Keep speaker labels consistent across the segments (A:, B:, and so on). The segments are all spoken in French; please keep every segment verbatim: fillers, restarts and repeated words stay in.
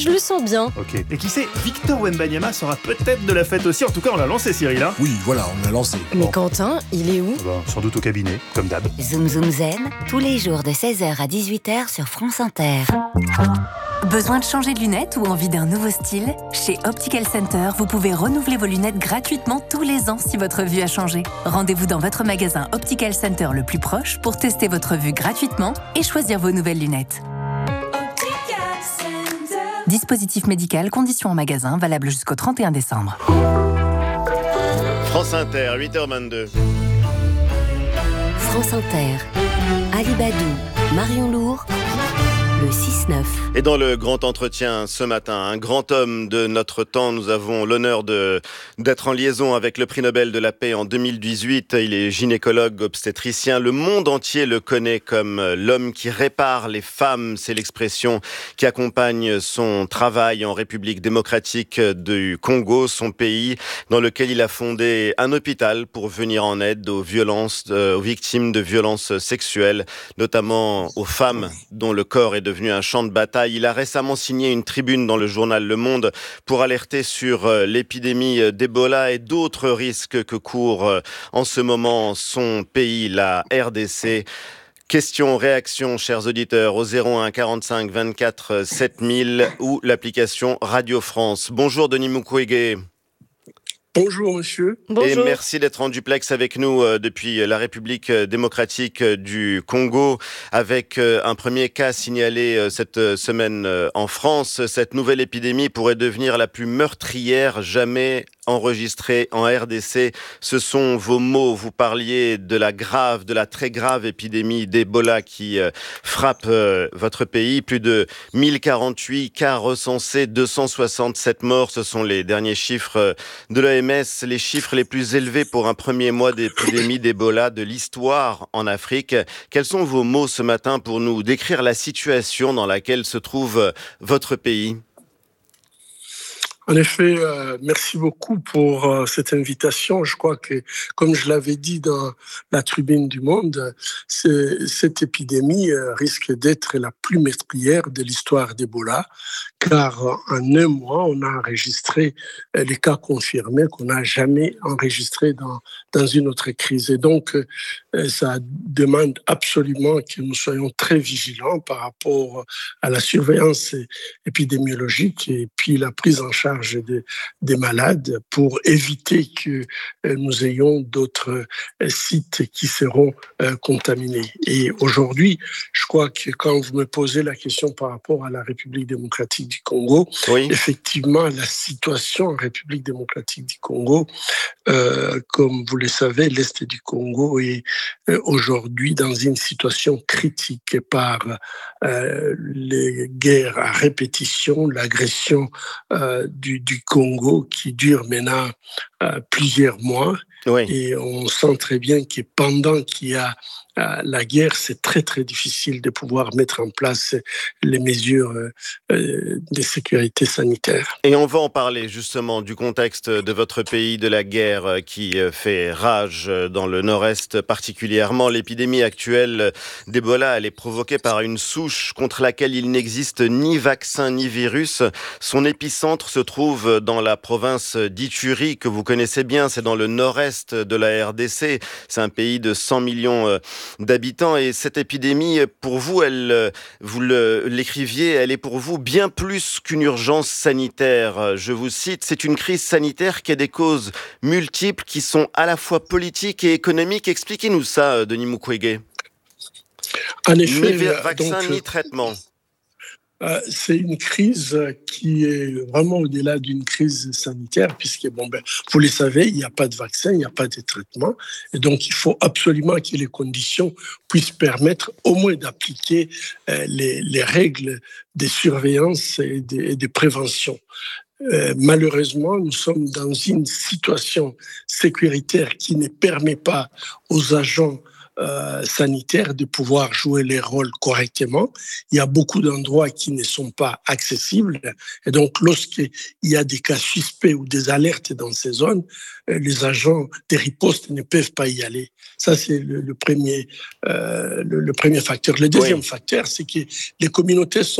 A: je le sens bien.
B: Ok. Et qui sait, Victor Wembanyama sera peut-être de la fête aussi. En tout cas, on l'a lancé, Cyril. Hein
C: Oui, voilà, on l'a lancé.
A: Mais
B: Bon.
A: Quentin, il est où?
B: Bah, sans doute au cabinet, comme d'hab.
D: Zoom Zoom Zen, tous les jours de seize heures à dix-huit heures sur France Inter.
E: Besoin de changer de lunettes ou envie d'un nouveau style? Chez Optical Center, vous pouvez renouveler vos lunettes gratuitement tous les ans si votre vue a changé. Rendez-vous dans votre magasin Optical Center le plus proche pour tester votre vue gratuitement et choisir vos nouvelles lunettes. Dispositif médical, conditions en magasin, valable jusqu'au trente et un décembre.
F: France Inter, huit heures vingt-deux.
D: France Inter, Ali Badou, Marion Lourd, le six neuf.
F: Et dans le grand entretien ce matin, un grand homme de notre temps, nous avons l'honneur de, d'être en liaison avec le prix Nobel de la paix en deux mille dix-huit. Il est gynécologue, obstétricien. Le monde entier le connaît comme l'homme qui répare les femmes. C'est l'expression qui accompagne son travail en République démocratique du Congo, son pays dans lequel il a fondé un hôpital pour venir en aide aux violences, euh, aux victimes de violences sexuelles, notamment aux femmes dont le corps est devenu un champ de bataille. Il a récemment signé une tribune dans le journal Le Monde pour alerter sur l'épidémie d'Ebola et d'autres risques que court en ce moment son pays, la R D C. Questions, réactions, chers auditeurs, au zéro un quarante-cinq vingt-quatre sept mille ou l'application Radio France. Bonjour Denis Mukwege.
G: Bonjour monsieur.
A: Bonjour.
F: Et merci d'être en duplex avec nous euh, depuis la République démocratique du Congo, avec euh, un premier cas signalé euh, cette semaine euh, en France. Cette nouvelle épidémie pourrait devenir la plus meurtrière jamais enregistrée en R D C. Ce sont vos mots. Vous parliez de la grave, de la très grave épidémie d'Ebola qui euh, frappe euh, votre pays. Plus de mille quarante-huit cas recensés, deux cent soixante-sept morts. Ce sont les derniers chiffres euh, de l'O M S, les chiffres les plus élevés pour un premier mois d'épidémie d'Ebola de l'histoire en Afrique. Quels sont vos mots ce matin pour nous décrire la situation dans laquelle se trouve votre pays ?
G: En effet, euh, merci beaucoup pour euh, cette invitation. Je crois que, comme je l'avais dit dans la tribune du Monde, c'est, cette épidémie euh, risque d'être la plus meurtrière de l'histoire d'Ebola, car en un mois, on a enregistré euh, les cas confirmés qu'on n'a jamais enregistrés dans, dans une autre crise. Et donc, euh, ça demande absolument que nous soyons très vigilants par rapport à la surveillance épidémiologique et puis la prise en charge Des, des malades pour éviter que euh, nous ayons d'autres euh, sites qui seront euh, contaminés. Et aujourd'hui, je crois que quand vous me posez la question par rapport à la République démocratique du Congo,
F: Oui.
G: effectivement, la situation en République démocratique du Congo, euh, comme vous le savez, l'Est du Congo est euh, aujourd'hui dans une situation critique par euh, les guerres à répétition, l'agression euh, du, du Congo qui dure maintenant euh, plusieurs mois.
F: Oui.
G: Et on sent très bien que pendant qu'il y a euh, la guerre, c'est très très difficile de pouvoir mettre en place les mesures euh, de sécurité sanitaire.
F: Et on va en parler justement du contexte de votre pays, de la guerre qui fait rage dans le nord-est particulièrement. L'épidémie actuelle d'Ebola, elle est provoquée par une souche contre laquelle il n'existe ni vaccin ni virus. Son épicentre se trouve dans la province d'Ituri que vous connaissez bien, c'est dans le nord-est de la R D C. C'est un pays de cent millions d'habitants et cette épidémie, pour vous, elle, vous le, l'écriviez, elle est pour vous bien plus qu'une urgence sanitaire. Je vous cite, c'est une crise sanitaire qui a des causes multiples qui sont à la fois politiques et économiques. Expliquez-nous ça, Denis Mukwege.
G: En effet,
F: ni vaccin
G: donc,
F: ni traitement.
G: Euh, c'est une crise qui est vraiment au-delà d'une crise sanitaire, puisque, bon, ben, vous le savez, il n'y a pas de vaccin, il n'y a pas de traitement. Et donc, il faut absolument que les conditions puissent permettre au moins d'appliquer euh, les, les règles de surveillance et de, et de prévention. Euh, malheureusement, nous sommes dans une situation sécuritaire qui ne permet pas aux agents Euh, sanitaires de pouvoir jouer les rôles correctement. Il y a beaucoup d'endroits qui ne sont pas accessibles. Et donc, lorsqu'il y a des cas suspects ou des alertes dans ces zones, euh, les agents des ripostes ne peuvent pas y aller. Ça, c'est le, le, premier, euh, le, le premier facteur. Le deuxième oui. facteur, c'est que les communautés sont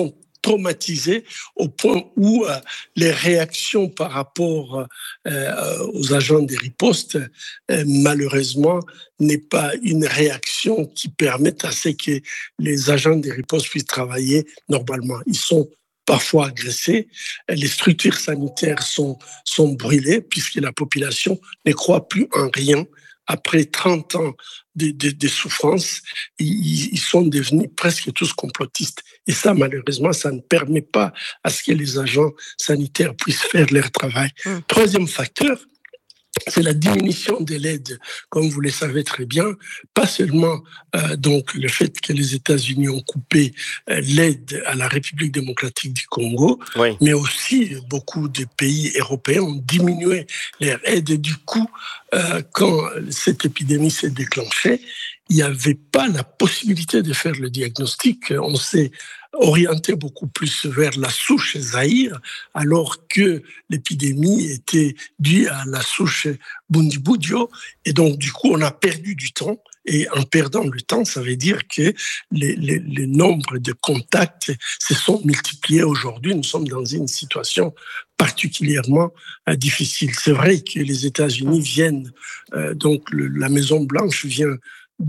G: traumatisés au point où euh, les réactions par rapport euh, aux agents des ripostes, euh, malheureusement, n'est pas une réaction qui permette à ce que les agents des ripostes puissent travailler normalement. Ils sont parfois agressés, les structures sanitaires sont, sont brûlées puisque la population ne croit plus en rien. Après trente ans de, de, de souffrance, ils, ils sont devenus presque tous complotistes. Et ça, malheureusement, ça ne permet pas à ce que les agents sanitaires puissent faire leur travail. Mmh. Troisième facteur, c'est la diminution de l'aide, comme vous le savez très bien, pas seulement euh, donc le fait que les États-Unis ont coupé euh, l'aide à la République démocratique du Congo, oui. mais aussi beaucoup de pays européens ont diminué leur aide. Et du coup, euh, quand cette épidémie s'est déclenchée, il n'y avait pas la possibilité de faire le diagnostic. On s'est orienté beaucoup plus vers la souche Zaïre, alors que l'épidémie était due à la souche Bundibugyo. Et donc, du coup, on a perdu du temps. Et en perdant le temps, ça veut dire que les, les, les nombres de contacts se sont multipliés aujourd'hui. Nous sommes dans une situation particulièrement euh, difficile. C'est vrai que les États-Unis viennent, euh, donc le, la Maison-Blanche vient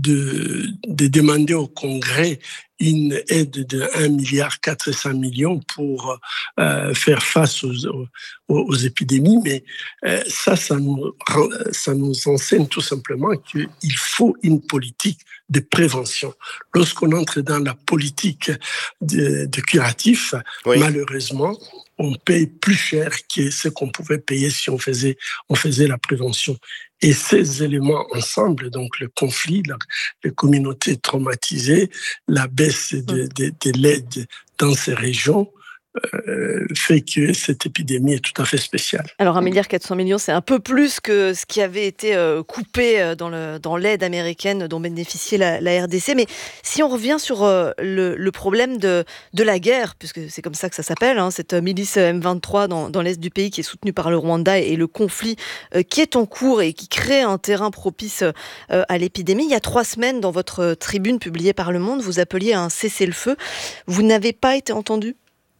G: de, de demander au Congrès une aide de un milliard quatre cents millions pour euh, faire face aux, aux, aux épidémies. Mais euh, ça, ça nous, ça nous enseigne tout simplement qu'il faut une politique de prévention. Lorsqu'on entre dans la politique de, de curatif, oui. malheureusement, on paye plus cher que ce qu'on pouvait payer si on faisait, on faisait la prévention. Et ces éléments ensemble, donc le conflit, la, les communautés traumatisées, la baisse de, de, de l'aide dans ces régions, euh, fait que cette épidémie est tout à fait spéciale.
A: Alors un milliard quatre cents millions, c'est un peu plus que ce qui avait été euh, coupé dans, le, dans l'aide américaine dont bénéficiait la, la R D C. Mais si on revient sur euh, le, le problème de, de la guerre, puisque c'est comme ça que ça s'appelle, hein, cette milice M vingt-trois dans, dans l'est du pays qui est soutenue par le Rwanda et, et le conflit euh, qui est en cours et qui crée un terrain propice euh, à l'épidémie. Il y a trois semaines, dans votre tribune publiée par Le Monde, vous appeliez à un cessez-le-feu. Vous n'avez pas été entendu ?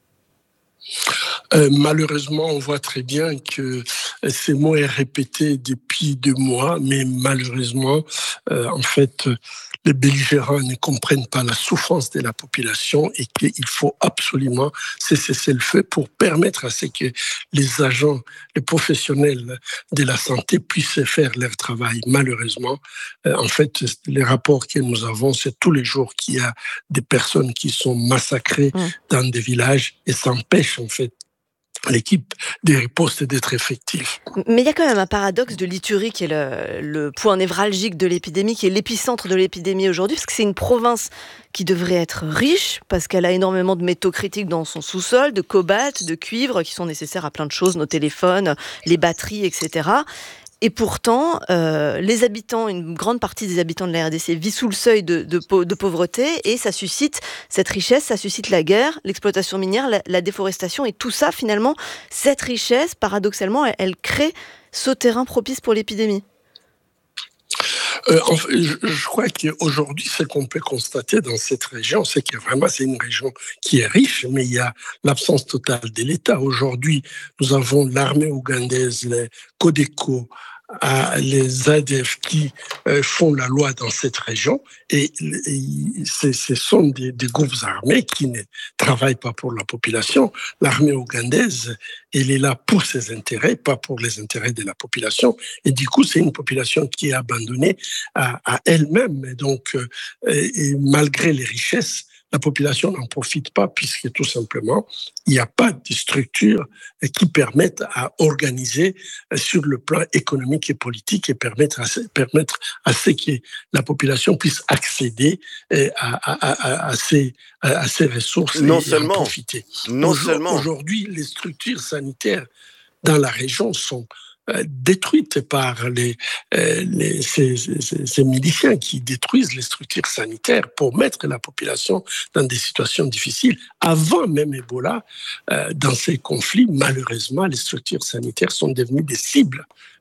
G: Euh, malheureusement, on voit très bien que ces mots est répété depuis deux mois, mais malheureusement, euh, en fait, les belligérants ne comprennent pas la souffrance de la population et qu'il faut absolument cesser le feu pour permettre à ce que les agents, les professionnels de la santé puissent faire leur travail. Malheureusement, euh, en fait, les rapports que nous avons, c'est tous les jours qu'il y a des personnes qui sont massacrées mmh. dans des villages et ça empêche en fait l'équipe des ripostes d'être effective.
A: Mais il y a quand même un paradoxe de l'Ituri qui est le, le point névralgique de l'épidémie, qui est l'épicentre de l'épidémie aujourd'hui, parce que c'est une province qui devrait être riche, parce qu'elle a énormément de métaux critiques dans son sous-sol, de cobalt, de cuivre, qui sont nécessaires à plein de choses, nos téléphones, les batteries, et cetera. Et pourtant, euh, les habitants, une grande partie des habitants de la R D C vit sous le seuil de, de, de pauvreté et ça suscite cette richesse, ça suscite la guerre, l'exploitation minière, la, la déforestation et tout ça, finalement, cette richesse, paradoxalement, elle, elle crée ce terrain propice pour l'épidémie.
G: Euh, en fait, je, je crois qu'aujourd'hui, ce qu'on peut constater dans cette région, c'est que vraiment, c'est une région qui est riche, mais il y a l'absence totale de l'État. Aujourd'hui, nous avons l'armée ougandaise, les Codeco, à les A D F qui euh, font la loi dans cette région et, et ce, ce sont des, des groupes armés qui ne travaillent pas pour la population. L'armée ougandaise, elle est là pour ses intérêts, pas pour les intérêts de la population. Et du coup, c'est une population qui est abandonnée à, à elle-même. Et donc, euh, et, et malgré les richesses, la population n'en profite pas puisque tout simplement, il n'y a pas de structures qui permettent à organiser sur le plan économique et politique et permettre à, permettre à ce que la population puisse accéder à, à, à, à, ces, à ces ressources
F: non
G: et,
F: seulement,
G: et en profiter.
F: Non
G: Aujourd'hui,
F: seulement.
G: Aujourd'hui, les structures sanitaires dans la région sont détruites par les, les, ces, ces, ces miliciens qui détruisent les structures sanitaires pour mettre la population dans des situations difficiles. Avant même Ebola, euh, dans ces conflits, malheureusement, les structures sanitaires sont devenues des cibles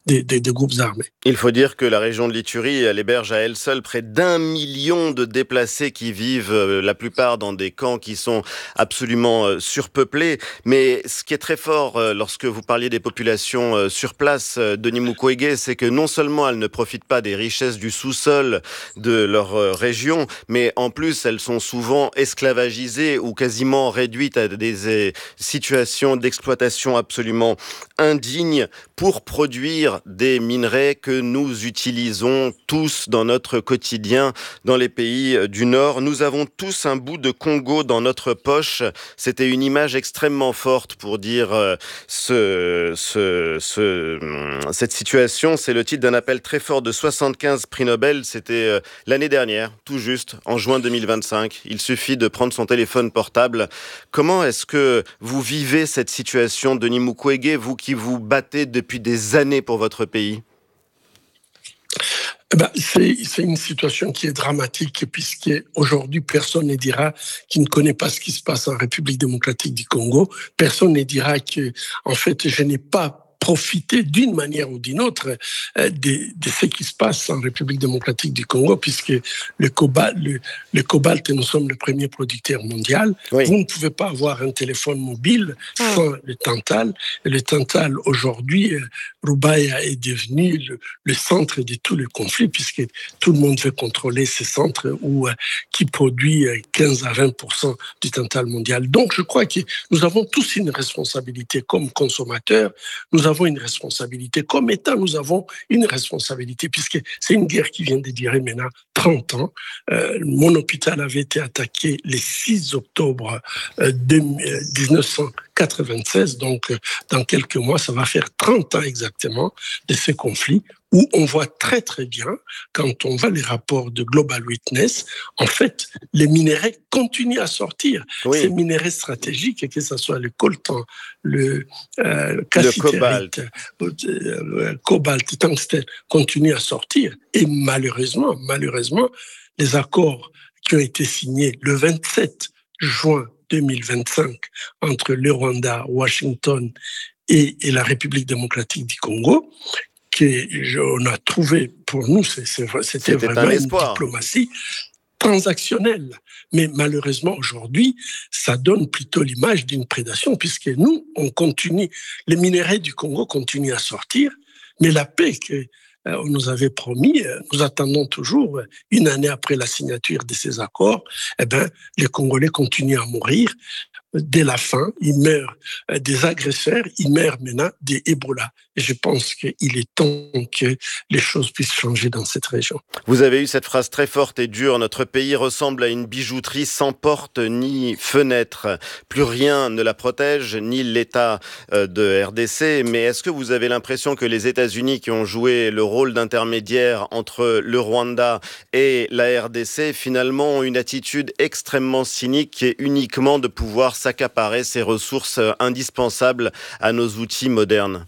G: des, des, des groupes armés.
F: Il faut dire que la région de l'Ituri, elle héberge à elle seule près d'un million de déplacés qui vivent la plupart dans des camps qui sont absolument surpeuplés. Mais ce qui est très fort lorsque vous parliez des populations sur place, Denis Mukwege, c'est que non seulement elles ne profitent pas des richesses du sous-sol de leur région, mais en plus elles sont souvent esclavagisées ou quasiment réduites à des situations d'exploitation absolument indignes pour produire des minerais que nous utilisons tous dans notre quotidien dans les pays du Nord. Nous avons tous un bout de Congo dans notre poche. C'était une image extrêmement forte pour dire euh, ce, ce, ce, cette situation. C'est le titre d'un appel très fort de soixante-quinze prix Nobel. C'était euh, l'année dernière, tout juste, en juin deux mille vingt-cinq. Il suffit de prendre son téléphone portable. Comment est-ce que vous vivez cette situation, Denis Mukwege, vous qui vous battez depuis des années pour votre pays?
G: Eh ben, c'est, c'est une situation qui est dramatique puisque aujourd'hui personne ne dira qu'il ne connaît pas ce qui se passe en République démocratique du Congo. Personne ne dira que, en fait, je n'ai pas profiter d'une manière ou d'une autre euh, de, de ce qui se passe en République démocratique du Congo, puisque le cobalt, le, le cobalt, nous sommes le premier producteur mondial. Oui. Vous ne pouvez pas avoir un téléphone mobile sans le tantal. Et le tantal, aujourd'hui, euh, Roubaïa est devenu le, le centre de tout le conflit, puisque tout le monde veut contrôler ces centres où, euh, qui produit quinze à vingt pour cent du tantal mondial. Donc, je crois que nous avons tous une responsabilité comme consommateurs. Nous avons une responsabilité. Comme État, nous avons une responsabilité, puisque c'est une guerre qui vient de durer maintenant trente ans. Euh, mon hôpital avait été attaqué le six octobre euh, dix-neuf cent quatre-vingt-seize, donc euh, dans quelques mois, ça va faire trente ans exactement de ce conflit, où on voit très très bien, quand on voit les rapports de Global Witness, en fait, les minéraux continuent à sortir. Oui. Ces minéraux stratégiques, que ce soit le coltan, le euh, cassitérite, le cobalt, euh, cobalt, tungstène, continuent à sortir. Et malheureusement, malheureusement, les accords qui ont été signés le vingt-sept juin deux mille vingt-cinq entre le Rwanda, Washington et, et la République démocratique du Congo, qu'on a trouvé, pour nous, c'est, c'est, c'était, c'était vraiment une diplomatie transactionnelle. Mais malheureusement, aujourd'hui, ça donne plutôt l'image d'une prédation, puisque nous, on continue, les minéraux du Congo continuent à sortir, mais la paix que on nous avait promis, nous attendons toujours, une année après la signature de ces accords, eh ben, les Congolais continuent à mourir. Dès la fin, ils meurent des agresseurs, ils meurent maintenant des Ebola. Et je pense qu'il est temps que les choses puissent changer dans cette région.
F: Vous avez eu cette phrase très forte et dure. Notre pays ressemble à une bijouterie sans porte ni fenêtre. Plus rien ne la protège, ni l'État de R D C. Mais est-ce que vous avez l'impression que les États-Unis, qui ont joué le rôle d'intermédiaire entre le Rwanda et la R D C, finalement ont une attitude extrêmement cynique qui est uniquement de pouvoir s'accaparer ces ressources indispensables à nos outils modernes?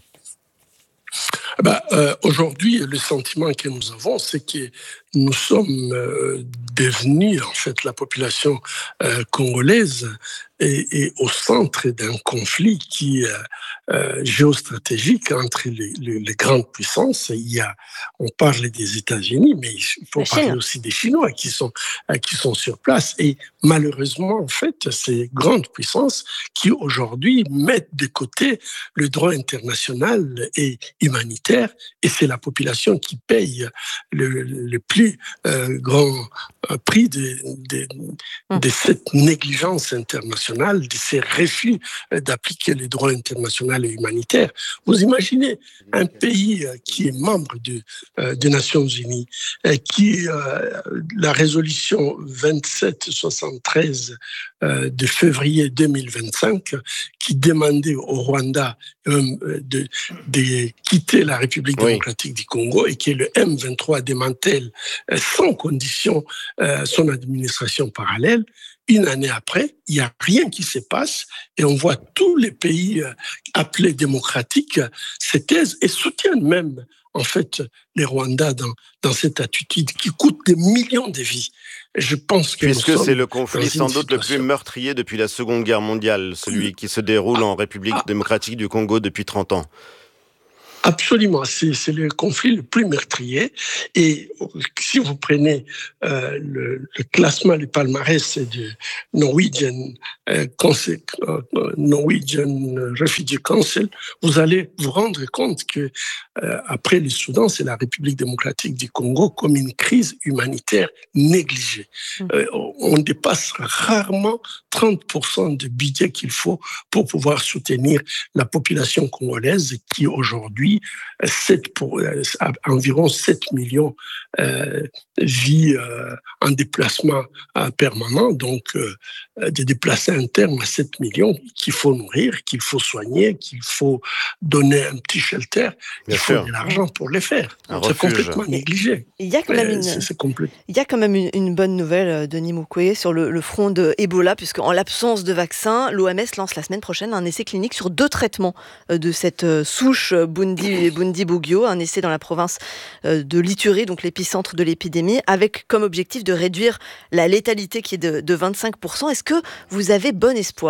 G: Ben, euh, aujourd'hui, le sentiment que nous avons, c'est que nous sommes euh, devenus, en fait, la population euh, congolaise est, est au centre d'un conflit qui euh, euh, géostratégique entre les, les, les grandes puissances. Il y a, on parle des États-Unis, mais il faut parler aussi des Chinois qui sont euh, qui sont sur place. Et malheureusement, en fait, ces grandes puissances qui aujourd'hui mettent de côté le droit international et humanitaire, et c'est la population qui paye le, le plus euh, grand euh, prix de, de, de cette négligence internationale, de ces refus d'appliquer le droit international et humanitaire. Vous imaginez un pays qui est membre de, euh, des Nations Unies, qui, euh, la résolution vingt-sept soixante-treize euh, de février deux mille vingt-cinq, qui demandait au Rwanda euh, de, de quitter la République démocratique oui. du Congo, et que le M vingt-trois démantèle euh, sans condition euh, son administration parallèle. Une année après, il n'y a rien qui se passe, et on voit tous les pays euh, appelés démocratiques euh, se taisent et soutiennent même en fait les Rwandais dans, dans cette attitude qui coûte des millions de vies. Et je pense que
F: Puisque c'est le conflit sans doute situation. le plus meurtrier depuis la Seconde Guerre mondiale, celui qui se déroule en République ah. démocratique du Congo depuis trente ans.
G: Absolument, c'est, c'est le conflit le plus meurtrier. Et si vous prenez euh, le, le classement, le palmarès de Norwegian, euh, Council, euh, Norwegian Refugee Council, vous allez vous rendre compte que euh, après le Soudan, c'est la République démocratique du Congo comme une crise humanitaire négligée. Euh, on dépasse rarement trente pour cent du budget qu'il faut pour pouvoir soutenir la population congolaise qui aujourd'hui sept pour, environ sept millions euh, vit euh, en déplacement euh, permanent, donc euh, de déplacer un terme à sept millions qu'il faut nourrir, qu'il faut soigner, qu'il faut donner un petit shelter. Bien il faut sûr. De l'argent pour les faire. Un c'est refuge. Complètement négligé.
A: Il y a quand même, une,
G: c'est, c'est complet.
A: Il y a quand même une, une bonne nouvelle, Denis Mukwege, sur le, le front de Ebola, puisqu'en l'absence de vaccin, l'O M S lance la semaine prochaine un essai clinique sur deux traitements de cette souche Bundi, Bundibugyo, un essai dans la province de l'Ituri, donc l'épicentre de l'épidémie, avec comme objectif de réduire la létalité qui est de, de vingt-cinq pour cent. Est-ce que vous avez bon espoir ?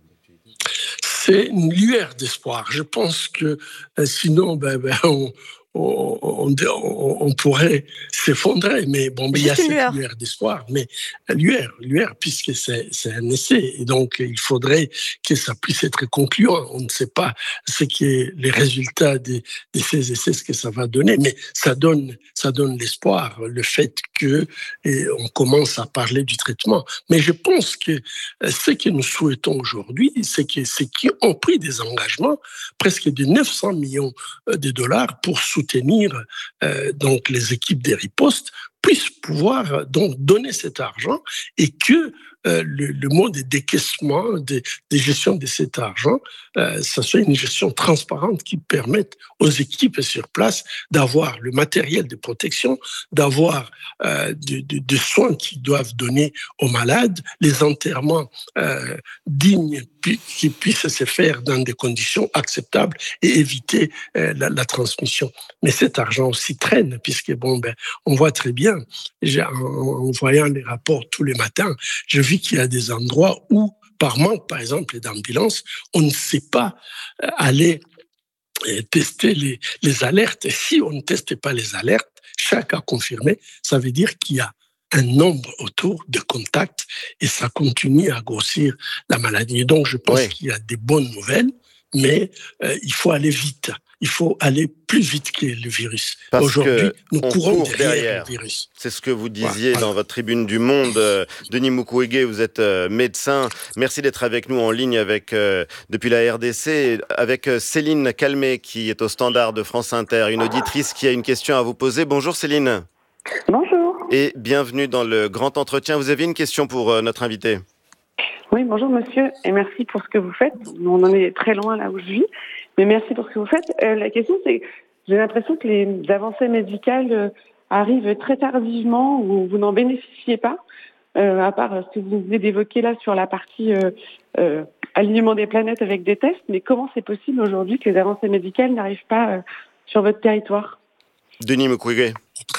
G: C'est une lueur d'espoir. Je pense que euh, sinon, ben, ben, on, on, on, on pourrait s'effondrer. Mais bon, mais il y a cette lueur. lueur d'espoir. Mais lueur, lueur, puisque c'est, c'est un essai. Et donc, il faudrait que ça puisse être concluant. On ne sait pas ce qui est les résultats de, de ces essais, ce que ça va donner. Mais ça donne, ça donne l'espoir, le fait que et on commence à parler du traitement. Mais je pense que ce que nous souhaitons aujourd'hui, c'est que ceux qui ont pris des engagements, presque de neuf cents millions de dollars pour soutenir euh, donc les équipes des ripostes, puissent pouvoir donc donner cet argent et que euh, le, le mode de décaissement, de, de gestion de cet argent, euh, ça soit une gestion transparente qui permette aux équipes sur place d'avoir le matériel de protection, d'avoir euh, de, de, de soins qu'ils doivent donner aux malades, les enterrements euh, dignes qui puissent se faire dans des conditions acceptables et éviter euh, la, la transmission. Mais cet argent aussi traîne, puisque bon, ben, on voit très bien, j'ai, en, en voyant les rapports tous les matins, je vis qu'il y a des endroits où, par manque, par exemple, d'ambulance, on ne sait pas euh, aller euh, tester les, les alertes. Et si on ne teste pas les alertes, chaque cas confirmé, ça veut dire qu'il y a un nombre autour de contacts et ça continue à grossir la maladie. Et donc, je pense oui. qu'il y a des bonnes nouvelles, mais euh, il faut aller vite. Il faut aller plus vite que le virus.
F: Parce
G: Aujourd'hui, nous courons
F: court
G: derrière,
F: derrière
G: le virus.
F: C'est ce que vous disiez
G: voilà.
F: dans votre tribune du Monde. Euh, Denis Mukwege, vous êtes euh, médecin. Merci d'être avec nous en ligne avec, euh, depuis la R D C, avec euh, Céline Calmet, qui est au standard de France Inter, une auditrice qui a une question à vous poser. Bonjour Céline.
C: Bonjour.
F: Et bienvenue dans le grand entretien. Vous avez une question pour euh, notre invité ?
C: Oui, bonjour monsieur, et merci pour ce que vous faites. On en est très loin là où je vis, mais merci pour ce que vous faites. Euh, la question, c'est, j'ai l'impression que les avancées médicales euh, arrivent très tardivement ou vous n'en bénéficiez pas, euh, à part ce que vous venez d'évoquer là sur la partie euh, euh, alignement des planètes avec des tests. Mais comment c'est possible aujourd'hui que les avancées médicales n'arrivent pas euh, sur votre territoire ?
F: Denis Mukwege.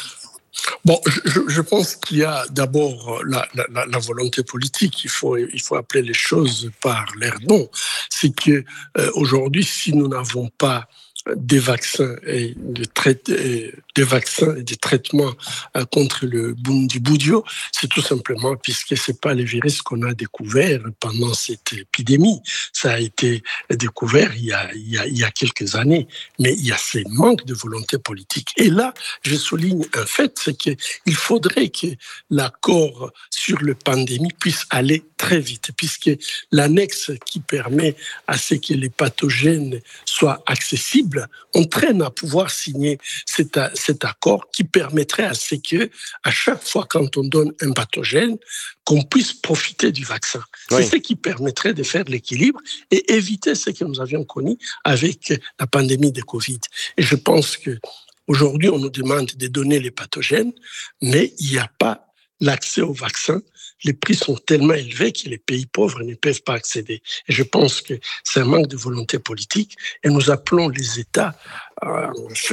G: Bon, je, je pense qu'il y a d'abord la, la, la volonté politique. Il faut, il faut appeler les choses par leur nom. C'est que euh, aujourd'hui, si nous n'avons pas des vaccins et des, traite, et des vaccins et des traitements euh, contre le Bundibugyo, c'est tout simplement puisque c'est pas le virus qu'on a découvert pendant cette épidémie. Ça a été découvert il y a, il y a, il y a quelques années, mais il y a ce manque de volonté politique. Et là, je souligne un fait, c'est qu'il faudrait que l'accord sur la pandémie puisse aller très vite, puisque l'annexe qui permet à ce que les pathogènes soient accessibles, on traîne à pouvoir signer cet, cet accord qui permettrait à ce que, à chaque fois quand on donne un pathogène, qu'on puisse profiter du vaccin. Oui. C'est ce qui permettrait de faire l'équilibre et éviter ce que nous avions connu avec la pandémie de Covid. Et je pense que aujourd'hui, on nous demande de donner les pathogènes, mais il n'y a pas l'accès au vaccin. Les prix sont tellement élevés que les pays pauvres ne peuvent pas accéder. Et je pense que c'est un manque de volonté politique et nous appelons les États euh,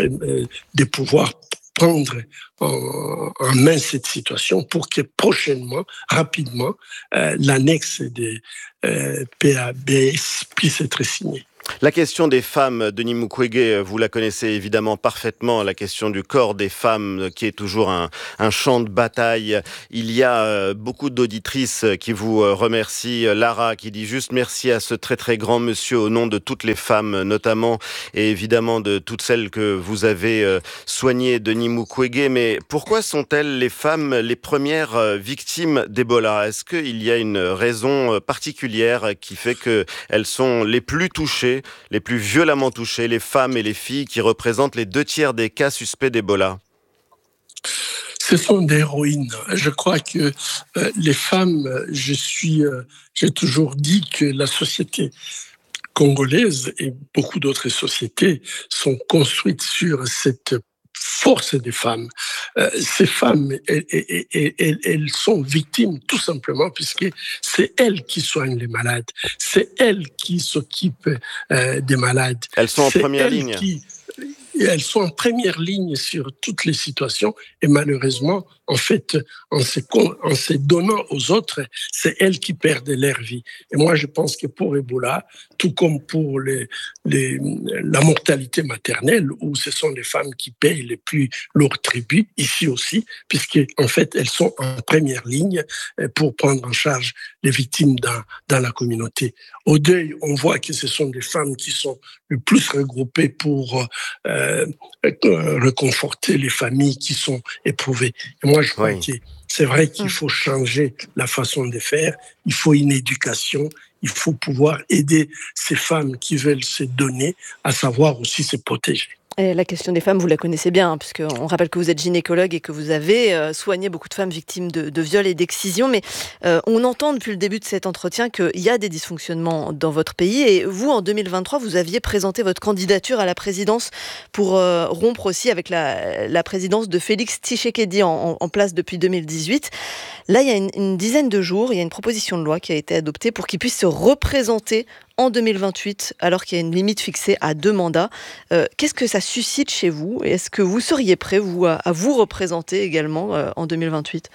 G: de pouvoir prendre en, en main cette situation pour que prochainement, rapidement, euh, l'annexe de euh, P A B S puisse être signée.
F: La question des femmes, Denis Mukwege, vous la connaissez évidemment parfaitement, la question du corps des femmes qui est toujours un, un champ de bataille. Il y a beaucoup d'auditrices qui vous remercient. Lara qui dit juste merci à ce très très grand monsieur au nom de toutes les femmes notamment et évidemment de toutes celles que vous avez soignées, Denis Mukwege. Mais pourquoi sont-elles les femmes les premières victimes d'Ebola? Est-ce qu'il y a une raison particulière qui fait qu'elles sont les plus touchées, les plus violemment touchées, les femmes et les filles qui représentent les deux tiers des cas suspects d'Ebola?
G: Ce sont des héroïnes. Je crois que euh, les femmes, je suis, euh, j'ai toujours dit que la société congolaise et beaucoup d'autres sociétés sont construites sur cette force des femmes. Euh, ces femmes, elles, elles, elles, elles sont victimes tout simplement puisque c'est elles qui soignent les malades, c'est elles qui s'occupent euh, des malades.
F: Elles sont en première ligne.
G: Qui, elles sont en première ligne sur toutes les situations et malheureusement, en fait, en se, en se donnant aux autres, c'est elles qui perdent leur vie. Et moi, je pense que pour Ebola, tout comme pour les, les, la mortalité maternelle, où ce sont les femmes qui payent les plus lourds tributs, ici aussi, puisque en fait, elles sont en première ligne pour prendre en charge les victimes dans, dans la communauté. Au deuil, on voit que ce sont des femmes qui sont le plus regroupées pour euh, réconforter les familles qui sont éprouvées. Et moi, je crois oui. que c'est vrai qu'il faut changer la façon de faire. Il faut une éducation. Il faut pouvoir aider ces femmes qui veulent se donner à savoir aussi se protéger.
A: Et la question des femmes, vous la connaissez bien, hein, puisqu'on rappelle que vous êtes gynécologue et que vous avez euh, soigné beaucoup de femmes victimes de, de viols et d'excisions. Mais euh, on entend depuis le début de cet entretien qu'il y a des dysfonctionnements dans votre pays. Et vous, en deux mille vingt-trois, vous aviez présenté votre candidature à la présidence pour euh, rompre aussi avec la, la présidence de Félix Tshisekedi en, en place depuis deux mille dix-huit. Là, il y a une, une dizaine de jours, il y a une proposition de loi qui a été adoptée pour qu'il puisse se représenter en deux mille vingt-huit, alors qu'il y a une limite fixée à deux mandats. Euh, qu'est-ce que ça suscite chez vous? Et est-ce que vous seriez prêt, vous, à, à vous représenter également euh, en deux mille vingt-huit?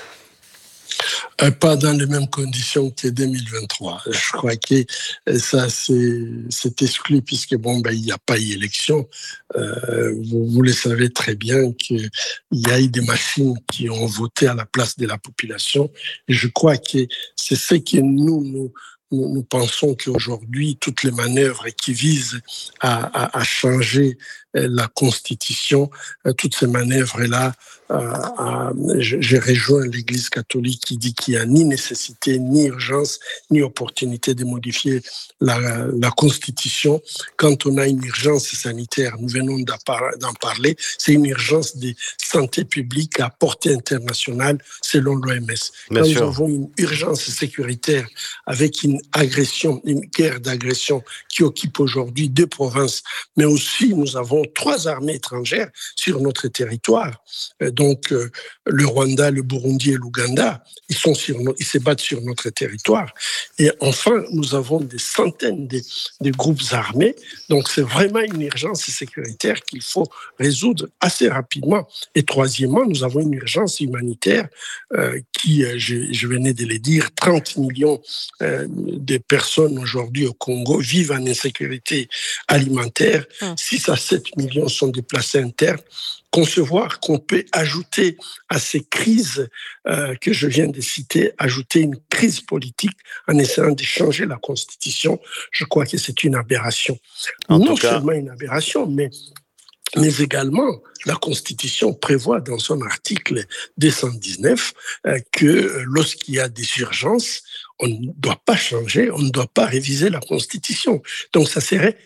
G: Euh, pas dans les mêmes conditions que deux mille vingt-trois. Je crois que ça, c'est, c'est exclu puisque bon, ben, il n'y a pas eu élection. Euh, vous, vous le savez très bien qu'il y a eu des machines qui ont voté à la place de la population. Et je crois que c'est ce que nous, nous Nous, nous pensons qu'aujourd'hui, toutes les manœuvres qui visent à, à, à changer la Constitution, toutes ces manœuvres-là, euh, euh, j'ai rejoint l'Église catholique qui dit qu'il n'y a ni nécessité, ni urgence, ni opportunité de modifier la, la Constitution. Quand on a une urgence sanitaire, nous venons d'en parler, c'est une urgence de santé publique à portée internationale selon l'O M S.
F: Bien
G: Quand
F: sûr.
G: nous avons une urgence sécuritaire avec une agression, une guerre d'agression qui occupe aujourd'hui deux provinces, mais aussi nous avons trois armées étrangères sur notre territoire. Donc, euh, le Rwanda, le Burundi et l'Ouganda, ils, sont sur no- ils se battent sur notre territoire. Et enfin, nous avons des centaines de, de groupes armés. Donc, c'est vraiment une urgence sécuritaire qu'il faut résoudre assez rapidement. Et troisièmement, nous avons une urgence humanitaire euh, qui, euh, je, je venais de le dire, trente millions euh, de personnes aujourd'hui au Congo vivent en insécurité alimentaire. Hum. six à sept millions sont déplacés internes. Concevoir qu'on peut ajouter à ces crises euh, que je viens de citer, ajouter une crise politique en essayant de changer la Constitution, je crois que c'est une aberration.
F: En
G: non
F: tout cas...
G: seulement une aberration, mais, mais également la Constitution prévoit dans son article deux cent dix-neuf euh, que lorsqu'il y a des urgences, on ne doit pas changer, on ne doit pas réviser la Constitution. Donc ça serait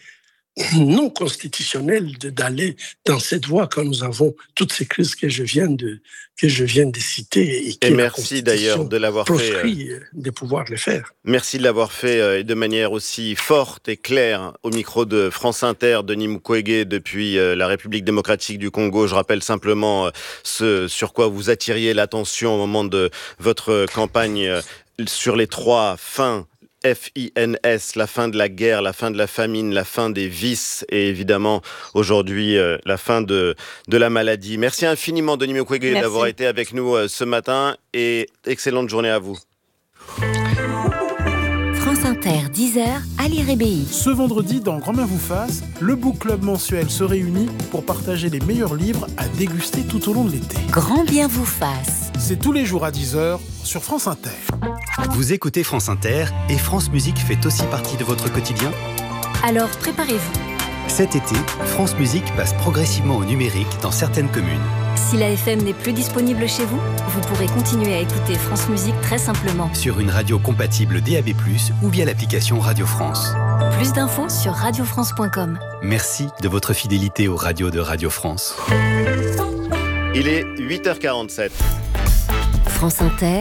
G: non constitutionnel d'aller dans cette voie quand nous avons toutes ces crises que je viens de, que je viens de citer. Et,
F: et merci d'ailleurs de l'avoir fait.
G: De pouvoir le faire.
F: Merci de l'avoir fait de manière aussi forte et claire au micro de France Inter, Denis Mukwege, depuis la République démocratique du Congo. Je rappelle simplement ce sur quoi vous attiriez l'attention au moment de votre campagne sur les trois fins. F I N S, la fin de la guerre, la fin de la famine, la fin des vices et évidemment aujourd'hui euh, la fin de, de la maladie. Merci infiniment Denis Mukwege d'avoir été avec nous euh, ce matin et excellente journée à vous.
D: France Inter. Inter, dix heures, Ali Rébéi.
H: Ce vendredi, dans Grand-mère vous fasse, le Book Club mensuel se réunit pour partager les meilleurs livres à déguster tout au long de l'été.
D: Grand bien vous fasse.
H: C'est tous les jours à dix heures sur France Inter.
I: Vous écoutez France Inter et France Musique fait aussi partie de votre quotidien ?
E: Alors préparez-vous.
I: Cet été, France Musique passe progressivement au numérique dans certaines communes.
E: Si la F M n'est plus disponible chez vous, vous pourrez continuer à écouter France Musique très simplement.
I: Sur une radio compatible D A B plus, ou via l'application Radio France.
E: Plus d'infos sur radio france point com.
I: Merci de votre fidélité aux radios de Radio France.
F: Il est huit heures quarante-sept.
D: France Inter,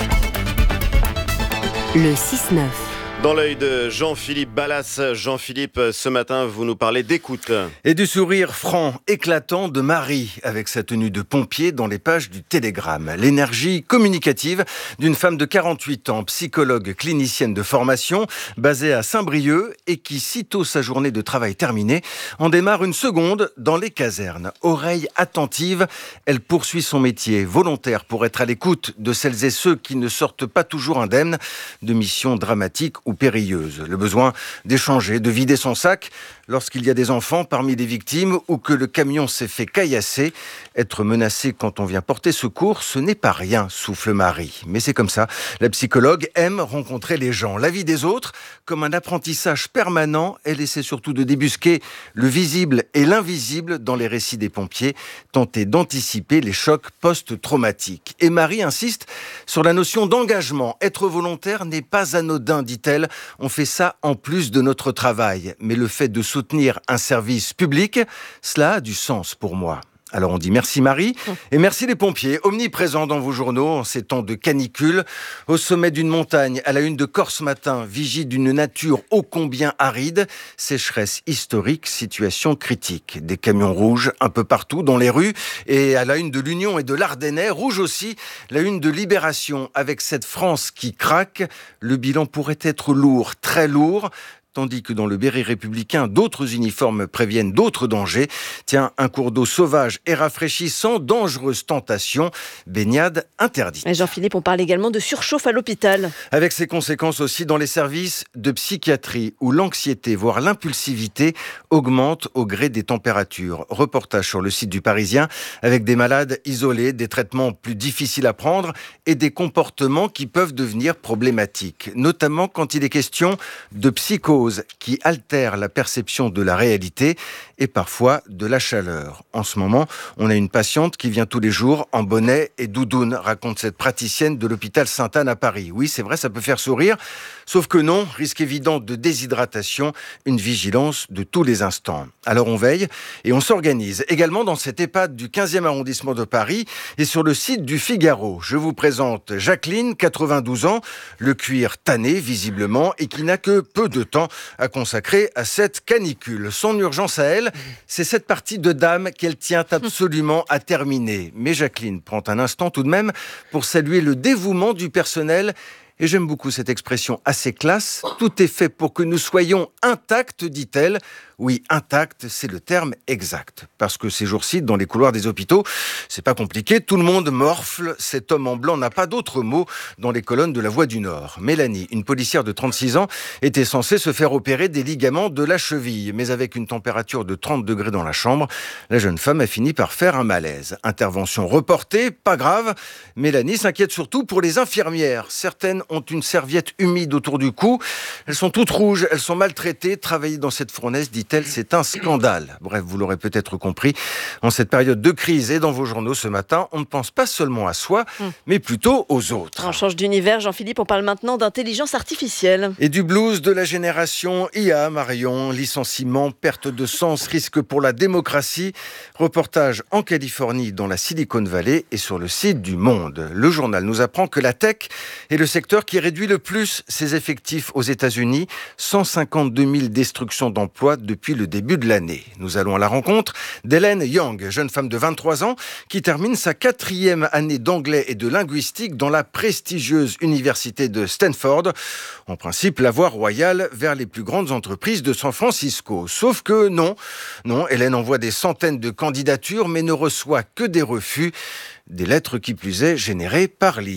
D: le six neuf.
F: Dans l'œil de Jean-Philippe Ballas. Jean-Philippe, ce matin, vous nous parlez d'écoute.
J: Et du sourire franc, éclatant de Marie, avec sa tenue de pompier dans les pages du Télégramme. L'énergie communicative d'une femme de quarante-huit ans, psychologue clinicienne de formation, basée à Saint-Brieuc, et qui, sitôt sa journée de travail terminée, en démarre une seconde dans les casernes. Oreille attentive, elle poursuit son métier, volontaire pour être à l'écoute de celles et ceux qui ne sortent pas toujours indemnes de missions dramatiques ou périlleuse. Le besoin d'échanger, de vider son sac lorsqu'il y a des enfants parmi les victimes ou que le camion s'est fait caillasser. Être menacé quand on vient porter secours, ce n'est pas rien, souffle Marie. Mais c'est comme ça. La psychologue aime rencontrer les gens, la vie des autres, comme un apprentissage permanent. Elle essaie surtout de débusquer le visible et l'invisible dans les récits des pompiers, tenter d'anticiper les chocs post-traumatiques. Et Marie insiste sur la notion d'engagement. Être volontaire n'est pas anodin, dit-elle. On fait ça en plus de notre travail. Mais le fait de soutenir un service public, cela a du sens pour moi. Alors on dit merci Marie et merci les pompiers, omniprésents dans vos journaux en ces temps de canicule. Au sommet d'une montagne, à la une de Corse Matin, vigie d'une nature ô combien aride, sécheresse historique, situation critique. Des camions rouges un peu partout dans les rues et à la une de l'Union et de l'Ardennais, rouge aussi, la une de Libération avec cette France qui craque. Le bilan pourrait être lourd, très lourd. Tandis que dans le béret républicain, d'autres uniformes préviennent d'autres dangers. Tiens, un cours d'eau sauvage et rafraîchissant, dangereuse tentation, baignade interdite.
A: Et Jean-Philippe, on parle également de surchauffe à l'hôpital.
J: Avec ses conséquences aussi dans les services de psychiatrie, où l'anxiété, voire l'impulsivité, augmente au gré des températures. Reportage sur le site du Parisien, avec des malades isolés, des traitements plus difficiles à prendre et des comportements qui peuvent devenir problématiques. Notamment quand il est question de psychose, qui altère la perception de la réalité et parfois de la chaleur. En ce moment, on a une patiente qui vient tous les jours en bonnet et doudoune, raconte cette praticienne de l'hôpital Sainte-Anne à Paris. Oui, c'est vrai, ça peut faire sourire, sauf que non, risque évident de déshydratation, une vigilance de tous les instants. Alors on veille et on s'organise. Également dans cette EHPAD du quinzième arrondissement de Paris et sur le site du Figaro. Je vous présente Jacqueline, quatre-vingt-douze ans, le cuir tanné visiblement et qui n'a que peu de temps à consacrer à cette canicule. Son urgence à elle, c'est cette partie de dame qu'elle tient absolument à terminer. Mais Jacqueline prend un instant tout de même pour saluer le dévouement du personnel. Et j'aime beaucoup cette expression assez classe. Tout est fait pour que nous soyons intacts, dit-elle. Oui, intact, c'est le terme exact. Parce que ces jours-ci, dans les couloirs des hôpitaux, c'est pas compliqué, tout le monde morfle. Cet homme en blanc n'a pas d'autre mot dans les colonnes de la Voix du Nord. Mélanie, une policière de trente-six ans, était censée se faire opérer des ligaments de la cheville. Mais avec une température de trente degrés dans la chambre, la jeune femme a fini par faire un malaise. Intervention reportée, pas grave. Mélanie s'inquiète surtout pour les infirmières. Certaines ont une serviette humide autour du cou. Elles sont toutes rouges, elles sont maltraitées. Travailler dans cette fournaise, dit-elle, c'est un scandale. Bref, vous l'aurez peut-être compris, en cette période de crise et dans vos journaux ce matin, on ne pense pas seulement à soi, mmh. mais plutôt aux autres.
A: On change d'univers, Jean-Philippe, on parle maintenant d'intelligence artificielle.
J: Et du blues de la génération I A, Marion. Licenciement, perte de sens, risque pour la démocratie. Reportage en Californie, dans la Silicon Valley et sur le site du Monde. Le journal nous apprend que la tech est le secteur qui réduit le plus ses effectifs aux États-Unis. cent cinquante-deux mille destructions d'emplois depuis le début de l'année. Nous allons à la rencontre d'Hélène Young, jeune femme de vingt-trois ans, qui termine sa quatrième année d'anglais et de linguistique dans la prestigieuse université de Stanford. En principe, la voie royale vers les plus grandes entreprises de San Francisco. Sauf que non, non, Hélène envoie des centaines de candidatures, mais ne reçoit que des refus. Des lettres qui plus est générées par l'I A.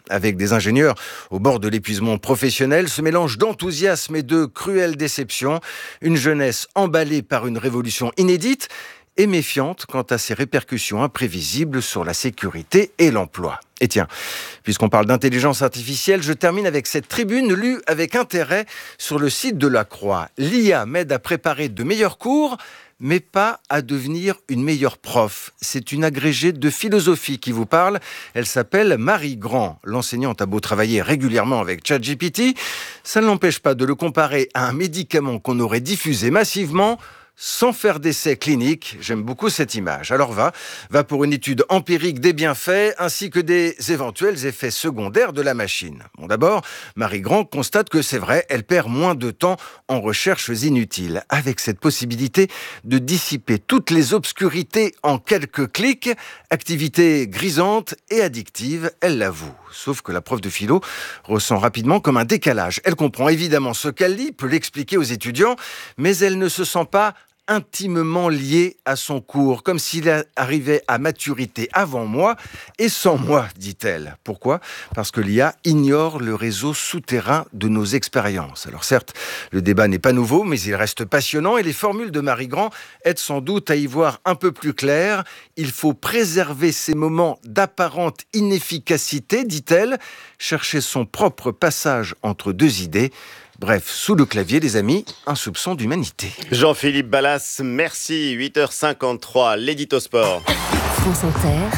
J: Avec des ingénieurs au bord de l'épuisement professionnel, ce mélange d'enthousiasme et de cruelle déception, une jeunesse emballée par une révolution inédite et méfiante quant à ses répercussions imprévisibles sur la sécurité et l'emploi. Et tiens, puisqu'on parle d'intelligence artificielle, je termine avec cette tribune lue avec intérêt sur le site de La Croix. L'I A m'aide à préparer de meilleurs cours, mais pas à devenir une meilleure prof. C'est une agrégée de philosophie qui vous parle. Elle s'appelle Marie Grand. L'enseignante a beau travailler régulièrement avec ChatGPT, ça ne l'empêche pas de le comparer à un médicament qu'on aurait diffusé massivement sans faire d'essais cliniques. J'aime beaucoup cette image. Alors va, va pour une étude empirique des bienfaits ainsi que des éventuels effets secondaires de la machine. Bon, d'abord, Marie Grand constate que c'est vrai, elle perd moins de temps en recherches inutiles, avec cette possibilité de dissiper toutes les obscurités en quelques clics, activité grisante et addictive, elle l'avoue. Sauf que la prof de philo ressent rapidement comme un décalage. Elle comprend évidemment ce qu'elle lit, peut l'expliquer aux étudiants, mais elle ne se sent pas intimement lié à son cours, comme s'il arrivait à maturité avant moi et sans moi, dit-elle. Pourquoi ? Parce que l'I A ignore le réseau souterrain de nos expériences. Alors certes, le débat n'est pas nouveau, mais il reste passionnant et les formules de Marie Grand aident sans doute à y voir un peu plus clair. Il faut préserver ces moments d'apparente inefficacité, dit-elle, chercher son propre passage entre deux idées. Bref, sous le clavier, les amis, un soupçon d'humanité.
F: Jean-Philippe Ballas, merci. huit heures cinquante-trois, l'édito sport.
D: France Inter,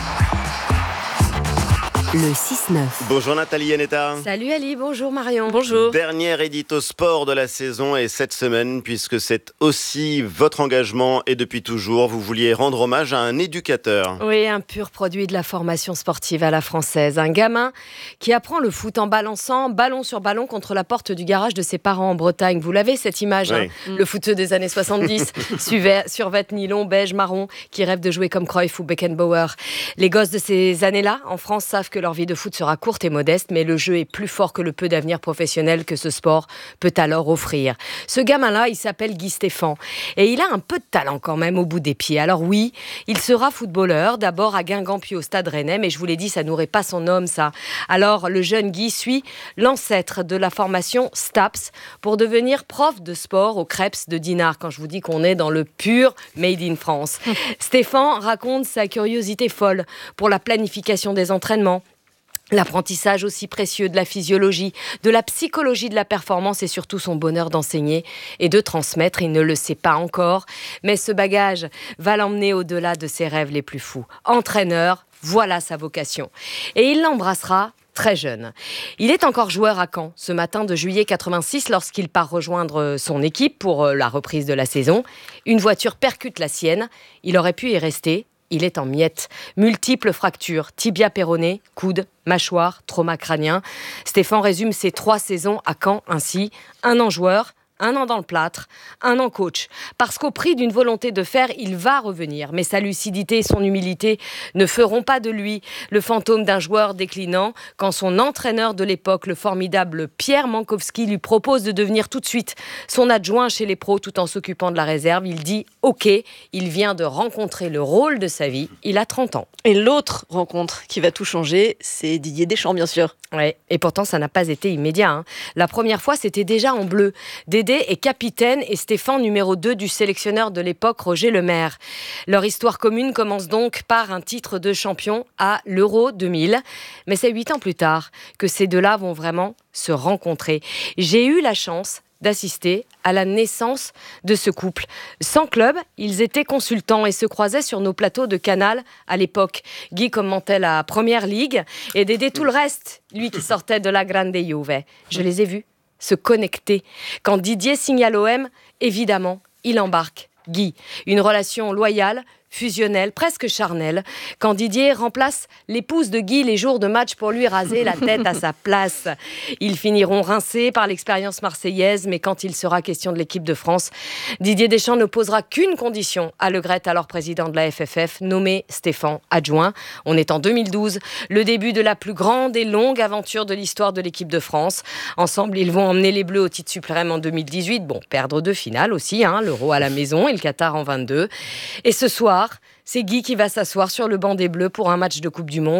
D: le six neuf.
F: Bonjour Nathalie Yanetta.
K: Salut Ali, bonjour Marion.
A: Bonjour.
F: Dernier édito sport de la saison et cette semaine, puisque c'est aussi votre engagement et depuis toujours, vous vouliez rendre hommage à un éducateur.
K: Oui, un pur produit de la formation sportive à la française. Un gamin qui apprend le foot en balançant ballon sur ballon contre la porte du garage de ses parents en Bretagne. Vous l'avez cette image, oui. hein Le footeux des années soixante-dix, survêt nylon, beige, marron, qui rêve de jouer comme Cruyff ou Beckenbauer. Les gosses de ces années-là, en France, savent que leur vie de foot sera courte et modeste, mais le jeu est plus fort que le peu d'avenir professionnel que ce sport peut alors offrir. Ce gamin-là, il s'appelle Guy Stéphane et il a un peu de talent quand même au bout des pieds. Alors oui, il sera footballeur, d'abord à Guingamp puis au Stade Rennais, mais je vous l'ai dit, ça nourrit pas son homme, ça. Alors le jeune Guy suit l'ancêtre de la formation STAPS pour devenir prof de sport au Crêpes de Dinard, quand je vous dis qu'on est dans le pur Made in France. Stéphane raconte sa curiosité folle pour la planification des entraînements, l'apprentissage aussi précieux de la physiologie, de la psychologie de la performance et surtout son bonheur d'enseigner et de transmettre. Il ne le sait pas encore, mais ce bagage va l'emmener au-delà de ses rêves les plus fous. Entraîneur, voilà sa vocation. Et il l'embrassera très jeune. Il est encore joueur à Caen ce matin de juillet quatre-vingt-six lorsqu'il part rejoindre son équipe pour la reprise de la saison. Une voiture percute la sienne. Il aurait pu y rester. Il est en miettes. Multiples fractures, tibia péroné, coude, mâchoire, trauma crânien. Stéphane résume ses trois saisons à Caen ainsi. Un an joueur, un an dans le plâtre, un an coach. Parce qu'au prix d'une volonté de faire, il va revenir. Mais sa lucidité et son humilité ne feront pas de lui le fantôme d'un joueur déclinant quand son entraîneur de l'époque, le formidable Pierre Mankowski, lui propose de devenir tout de suite son adjoint chez les pros tout en s'occupant de la réserve. Il dit « Ok », il vient de rencontrer le rôle de sa vie. Il a trente ans.
A: Et l'autre rencontre qui va tout changer, c'est Didier Deschamps, bien sûr.
K: Ouais, et pourtant, ça n'a pas été immédiat. Hein. La première fois, c'était déjà en bleu. Dédé est capitaine et Stéphane numéro deux du sélectionneur de l'époque, Roger Lemaire. Leur histoire commune commence donc par un titre de champion à l'Euro deux mille. Mais c'est huit ans plus tard que ces deux-là vont vraiment se rencontrer. J'ai eu la chance d'assister à la naissance de ce couple. Sans club, ils étaient consultants et se croisaient sur nos plateaux de Canal à l'époque. Guy commentait la Première Ligue et Dédé tout le reste, lui qui sortait de la Grande Juve. Je les ai vus se connecter. Quand Didier signe à l'O M, évidemment, il embarque Guy. Une relation loyale, fusionnelle, presque charnelle, quand Didier remplace l'épouse de Guy les jours de match pour lui raser la tête à sa place. Ils finiront rincés par l'expérience marseillaise, mais quand il sera question de l'équipe de France, Didier Deschamps ne posera qu'une condition à Le Gret, alors président de la F F F, nommé Stéphane adjoint. On est en deux mille douze, le début de la plus grande et longue aventure de l'histoire de l'équipe de France. Ensemble, ils vont emmener les Bleus au titre suprême en deux mille dix-huit. Bon, perdre deux finales aussi, hein, l'Euro à la maison et le Qatar en vingt-deux. Et ce soir, c'est Guy qui va s'asseoir sur le banc des Bleus pour un match de Coupe du Monde.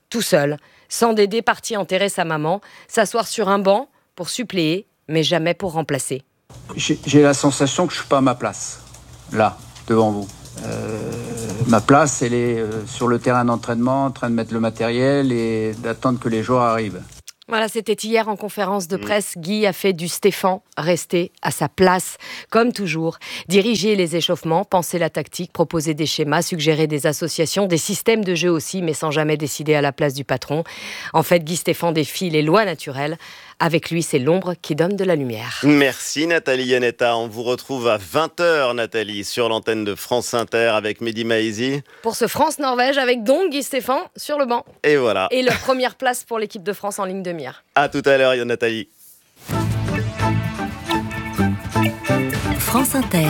K: tout seul, sans Dédé parti enterrer sa maman, s'asseoir sur un banc pour suppléer, mais jamais pour remplacer.
L: J'ai, j'ai la sensation que je ne suis pas à ma place, là, devant vous. Euh, ma place, elle est euh, sur le terrain d'entraînement, en train de mettre le matériel et d'attendre que les joueurs arrivent.
K: Voilà, c'était hier en conférence de presse. Guy a fait du Stéphane rester à sa place, comme toujours. Diriger les échauffements, penser la tactique, proposer des schémas, suggérer des associations, des systèmes de jeu aussi, mais sans jamais décider à la place du patron. En fait, Guy Stéphane défie les lois naturelles. Avec lui, c'est l'ombre qui donne de la lumière.
F: Merci Nathalie Yanetta. On vous retrouve à vingt heures, Nathalie, sur l'antenne de France Inter avec Mehdi Maizi.
K: Pour ce France-Norvège, avec donc Guy Stéphane sur le banc.
F: Et voilà.
K: Et leur première place pour l'équipe de France en ligne de mire.
F: À tout à l'heure, Nathalie.
D: France Inter.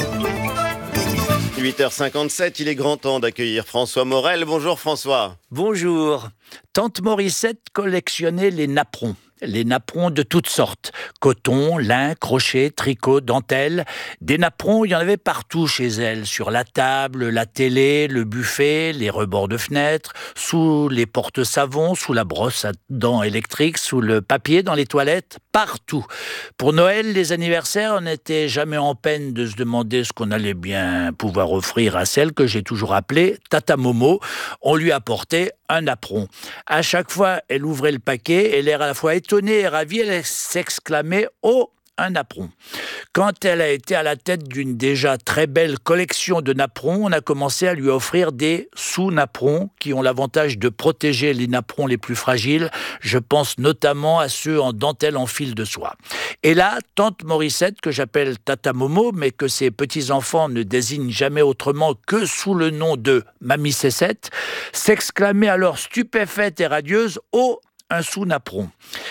F: huit heures cinquante-sept, il est grand temps d'accueillir François Morel. Bonjour François.
M: Bonjour. Tante Morissette collectionnait les napperons. Les napperons de toutes sortes. Coton, lin, crochet, tricot, dentelle. Des napperons, il y en avait partout chez elle. Sur la table, la télé, le buffet, les rebords de fenêtres, sous les porte-savons, sous la brosse à dents électrique, sous le papier dans les toilettes, partout. Pour Noël, les anniversaires, on n'était jamais en peine de se demander ce qu'on allait bien pouvoir offrir à celle que j'ai toujours appelée Tata Momo. On lui apportait un napperon. À chaque fois, elle ouvrait le paquet et l'air à la fois étonnée et ravie, elle s'exclamait « Oh !» un napperon. Quand elle a été à la tête d'une déjà très belle collection de napperons, on a commencé à lui offrir des sous-napperons qui ont l'avantage de protéger les napperons les plus fragiles. Je pense notamment à ceux en dentelle en fil de soie. Et là, tante Morissette, que j'appelle Tata Momo, mais que ses petits-enfants ne désignent jamais autrement que sous le nom de Mamie Cécette, s'exclamait alors stupéfaite et radieuse « Oh, un sous-napperon !»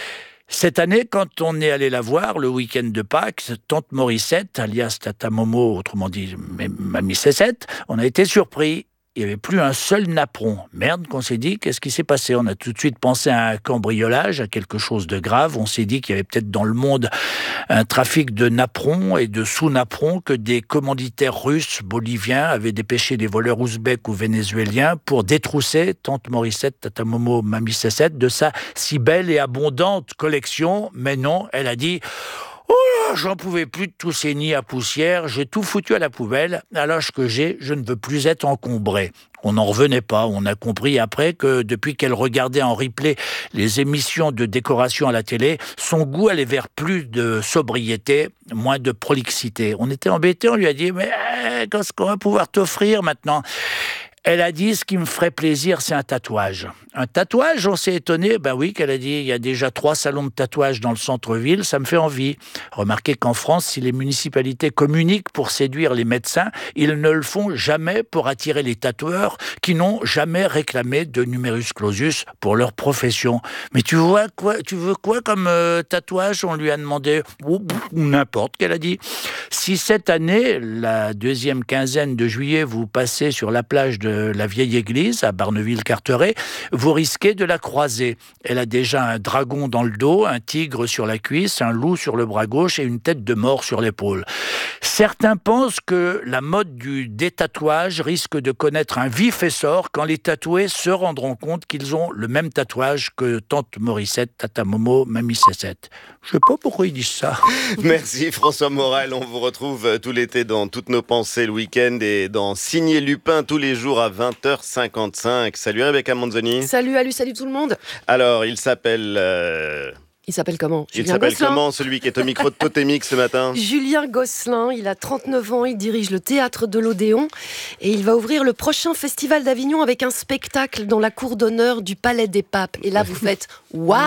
M: Cette année, quand on est allé la voir, le week-end de Pâques, tante Morissette, alias Tata Momo, autrement dit Mamie Cécette, on a été surpris. Il n'y avait plus un seul napperon. Merde, qu'on s'est dit, qu'est-ce qui s'est passé? On a tout de suite pensé à un cambriolage, à quelque chose de grave. On s'est dit qu'il y avait peut-être dans le monde un trafic de napperons et de sous-napperons, que des commanditaires russes, boliviens avaient dépêché des voleurs ouzbeks ou vénézuéliens pour détrousser tante Morissette, Tata Momo, Mamie Cécette de sa si belle et abondante collection. Mais non, elle a dit... Oh là, j'en pouvais plus de tous ces nids à poussière, j'ai tout foutu à la poubelle. À l'âge que j'ai, je ne veux plus être encombré. On n'en revenait pas. On a compris après que depuis qu'elle regardait en replay les émissions de décoration à la télé, son goût allait vers plus de sobriété, moins de prolixité. On était embêtés, on lui a dit « Mais qu'est-ce qu'on va pouvoir t'offrir maintenant ?» Elle a dit, ce qui me ferait plaisir, c'est un tatouage. Un tatouage, on s'est étonné. Ben oui, qu'elle a dit, il y a déjà trois salons de tatouage dans le centre-ville, ça me fait envie. Remarquez qu'en France, si les municipalités communiquent pour séduire les médecins, ils ne le font jamais pour attirer les tatoueurs qui n'ont jamais réclamé de numerus clausus pour leur profession. Mais tu vois quoi, tu veux quoi comme euh, tatouage? On lui a demandé, ou n'importe, qu'elle a dit. Si cette année, la deuxième quinzaine de juillet, vous passez sur la plage de la vieille église à Barneville-Carteret, vous risquez de la croiser. Elle a déjà un dragon dans le dos, un tigre sur la cuisse, un loup sur le bras gauche et une tête de mort sur l'épaule. Certains pensent que la mode du détatouage risque de connaître un vif essor quand les tatoués se rendront compte qu'ils ont le même tatouage que tante Morissette, Tata Momo, Mamie Cécette. Je sais pas pourquoi ils disent ça.
F: Merci François Morel, on vous retrouve tout l'été dans Toutes nos pensées le week-end et dans Signé Lupin tous les jours à vingt heures cinquante-cinq. Salut Rebecca Manzoni.
N: Salut Alu, salut tout le monde.
F: Alors, il s'appelle... Euh...
N: Il s'appelle comment?
F: Il s'appelle Gosselin. Comment, celui qui est au micro de Totémix ce matin?
N: Julien Gosselin, il a trente-neuf ans, il dirige le théâtre de l'Odéon et il va ouvrir le prochain festival d'Avignon avec un spectacle dans la cour d'honneur du Palais des Papes. Et là, vous faites waouh,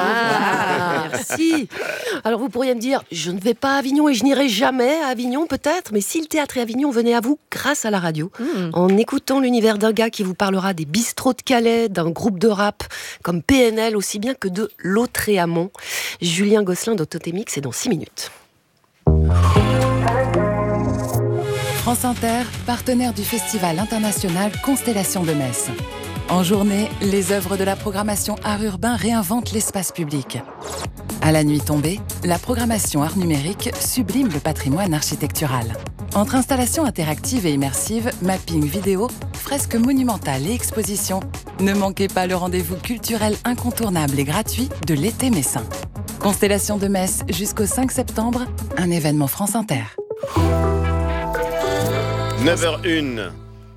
N: wow, merci. Alors vous pourriez me dire, je ne vais pas à Avignon et je n'irai jamais à Avignon peut-être, mais si le théâtre et Avignon venaient à vous grâce à la radio, mmh. en écoutant l'univers d'un gars qui vous parlera des bistrots de Calais, d'un groupe de rap comme P N L aussi bien que de Lautréamont. Julien Gosselin de Totémix, c'est dans six minutes.
O: France Inter, partenaire du festival international Constellation de Metz. En journée, les œuvres de la programmation art urbain réinventent l'espace public. À la nuit tombée, la programmation art numérique sublime le patrimoine architectural. Entre installations interactives et immersives, mapping vidéo, fresques monumentales et expositions, Ne manquez pas le rendez-vous culturel incontournable et gratuit de l'été messin. Constellation de Metz jusqu'au cinq septembre, un événement France Inter.
F: neuf heures une.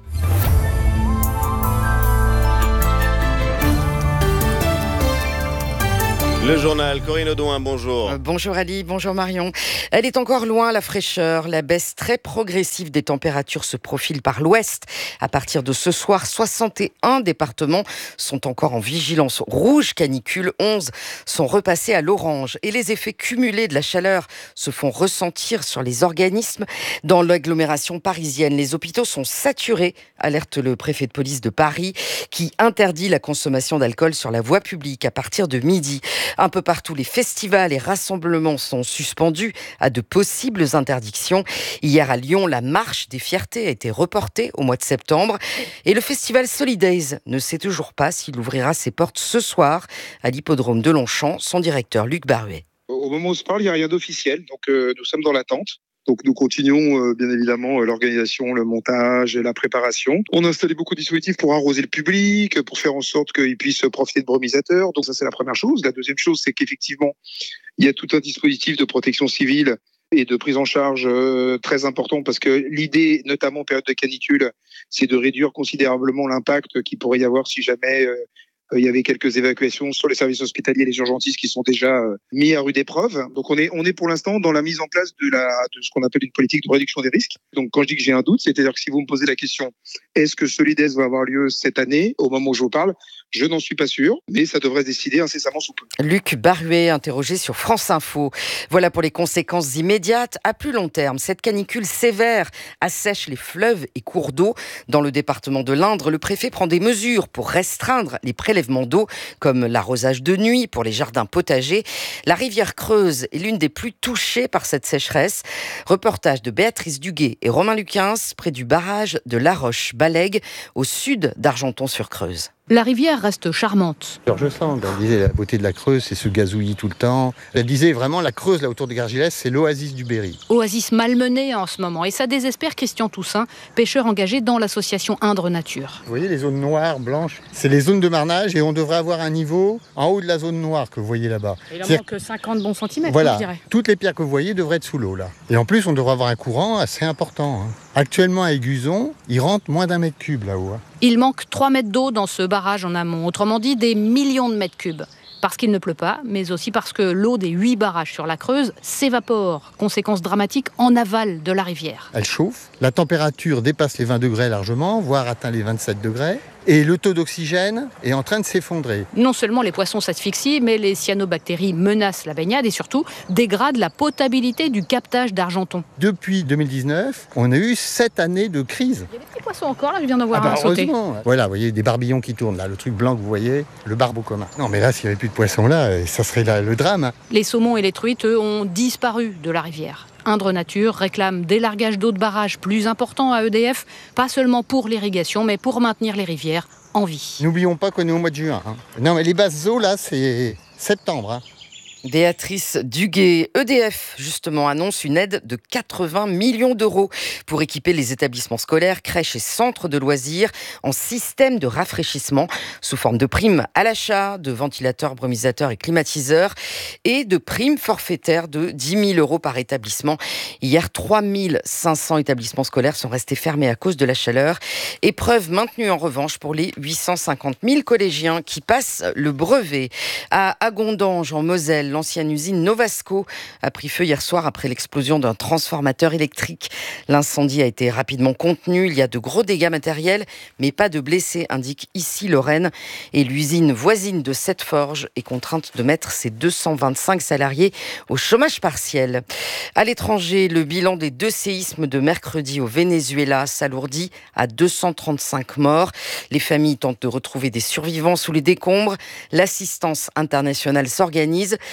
F: Le journal, Corinne Audouin, bonjour.
P: Euh, bonjour Ali, bonjour Marion. Elle est encore loin, la fraîcheur. La baisse très progressive des températures se profile par l'ouest. À partir de ce soir, soixante et un départements sont encore en vigilance rouge canicule. onze sont repassés à l'orange. Et les effets cumulés de la chaleur se font ressentir sur les organismes. Dans l'agglomération parisienne, les hôpitaux sont saturés, alerte le préfet de police de Paris, qui interdit la consommation d'alcool sur la voie publique à partir de midi. Un peu partout, les festivals et rassemblements sont suspendus à de possibles interdictions. Hier à Lyon, la marche des fiertés a été reportée au mois de septembre. Et le festival Solidays ne sait toujours pas s'il ouvrira ses portes ce soir à l'hippodrome de Longchamp. Son directeur, Luc Baruet.
Q: Au moment où on se parle, il n'y a rien d'officiel, donc euh, nous sommes dans l'attente. Donc nous continuons euh, bien évidemment euh, l'organisation, le montage, la préparation. On a installé beaucoup de dispositifs pour arroser le public, pour faire en sorte qu'ils puissent profiter de brumisateurs. Donc ça c'est la première chose. La deuxième chose, c'est qu'effectivement, il y a tout un dispositif de protection civile et de prise en charge euh, très important, parce que l'idée, notamment en période de canicule, c'est de réduire considérablement l'impact qu'il pourrait y avoir si jamais euh, il y avait quelques évacuations sur les services hospitaliers et les urgentistes qui sont déjà mis à rude épreuve. Donc on est, on est pour l'instant dans la mise en place de, la, de ce qu'on appelle une politique de réduction des risques. Donc quand je dis que j'ai un doute, c'est-à-dire que si vous me posez la question, est-ce que Solidays va avoir lieu cette année, au moment où je vous parle, je n'en suis pas sûr, mais ça devrait se décider incessamment sous peu.
P: Luc Baruet, interrogé sur France Info. Voilà pour les conséquences immédiates. À plus long terme, cette canicule sévère assèche les fleuves et cours d'eau. Dans le département de l'Indre, le préfet prend des mesures pour restreindre les prélèvements d'eau, comme l'arrosage de nuit pour les jardins potagers. La rivière Creuse est l'une des plus touchées par cette sécheresse. Reportage de Béatrice Duguet et Romain Luquins près du barrage de La Roche-Balègue, au sud d'Argenton-sur-Creuse.
R: La rivière reste charmante.
S: Georges Sand, elle disait la beauté de la Creuse, c'est ce gazouillis tout le temps. Elle disait vraiment la Creuse, là autour de Gargilès, c'est l'oasis du Berry.
R: Oasis malmenée en ce moment. Et ça désespère Christian Toussaint, pêcheur engagé dans l'association Indre Nature.
S: Vous voyez les zones noires, blanches, c'est les zones de marnage et on devrait avoir un niveau en haut de la zone noire que vous voyez là-bas.
R: Il en manque cinquante bons centimètres,
S: voilà,
R: je dirais.
S: Toutes les pierres que vous voyez devraient être sous l'eau là. Et en plus, on devrait avoir un courant assez important. Hein. Actuellement à Aiguzon, il rentre moins d'un mètre cube là-haut. Hein.
R: Il manque trois mètres d'eau dans ce barrage en amont, autrement dit des millions de mètres cubes. Parce qu'il ne pleut pas, mais aussi parce que l'eau des huit barrages sur la Creuse s'évapore. Conséquence dramatique en aval de la rivière.
S: Elle chauffe, la température dépasse les vingt degrés largement, voire atteint les vingt-sept degrés. Et le taux d'oxygène est en train de s'effondrer.
R: Non seulement les poissons s'asphyxient, mais les cyanobactéries menacent la baignade et surtout dégradent la potabilité du captage d'Argenton.
S: Depuis deux mille dix-neuf, on a eu sept années de crise.
R: Il y a des petits poissons encore, là, je viens d'en voir
S: ah bah
R: un sauter.
S: Voilà, vous voyez des barbillons qui tournent là, le truc blanc que vous voyez, le barbeau commun. Non mais là, s'il n'y avait plus de poissons là, ça serait là, le drame. Hein.
R: Les saumons et les truites, eux, ont disparu de la rivière. Indre Nature réclame des largages d'eau de barrage plus importants à E D F, pas seulement pour l'irrigation, mais pour maintenir les rivières en vie.
S: N'oublions pas qu'on est au mois de juin. Hein. Non, mais les basses eaux, là, c'est septembre. Hein.
P: Béatrice Duguet, E D F, justement, annonce une aide de quatre-vingts millions d'euros pour équiper les établissements scolaires, crèches et centres de loisirs en système de rafraîchissement sous forme de primes à l'achat, de ventilateurs, brumisateurs et climatiseurs et de primes forfaitaires de dix mille euros par établissement. Hier, trois mille cinq cents établissements scolaires sont restés fermés à cause de la chaleur. Épreuve maintenue en revanche pour les huit cent cinquante mille collégiens qui passent le brevet. À Agondange, en Moselle, l'ancienne usine Novasco a pris feu hier soir après l'explosion d'un transformateur électrique. L'incendie a été rapidement contenu. Il y a de gros dégâts matériels, mais pas de blessés, indique ici Lorraine. Et l'usine voisine de Sept-Forges est contrainte de mettre ses deux cent vingt-cinq salariés au chômage partiel. À l'étranger, le bilan des deux séismes de mercredi au Venezuela s'alourdit à deux cent trente-cinq morts. Les familles tentent de retrouver des survivants sous les décombres. L'assistance internationale s'organise.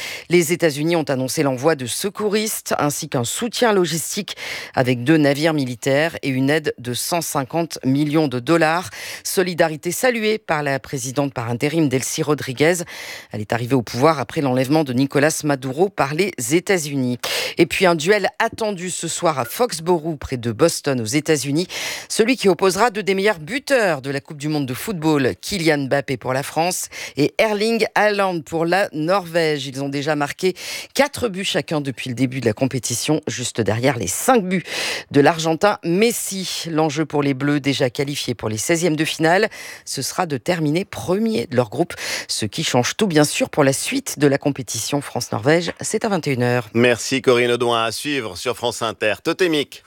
P: Les États-Unis ont annoncé l'envoi de secouristes ainsi qu'un soutien logistique avec deux navires militaires et une aide de cent cinquante millions de dollars. Solidarité saluée par la présidente par intérim Delcy Rodriguez. Elle est arrivée au pouvoir après l'enlèvement de Nicolás Maduro par les États-Unis. Et puis un duel attendu ce soir à Foxborough, près de Boston, aux États-Unis. Celui qui opposera deux des meilleurs buteurs de la Coupe du Monde de football, Kylian Mbappé pour la France et Erling Haaland pour la Norvège. Ils ont déjà marqué quatre buts chacun depuis le début de la compétition, juste derrière les cinq buts de l'Argentin Messi. L'enjeu pour les Bleus, déjà qualifiés pour les seizièmes de finale, ce sera de terminer premier de leur groupe, ce qui change tout bien sûr pour la suite de la compétition. France-Norvège, c'est à vingt et une heures.
F: Merci Corinne Audouin, à suivre sur France Inter. Totémique.